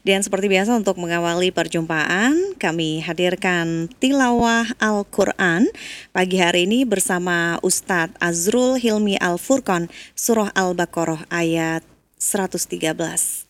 Dan seperti biasa untuk mengawali perjumpaan, kami hadirkan tilawah Al-Quran pagi hari ini bersama Ustadz Azrul Hilmi Al-Furqon, Surah Al-Baqarah ayat 113.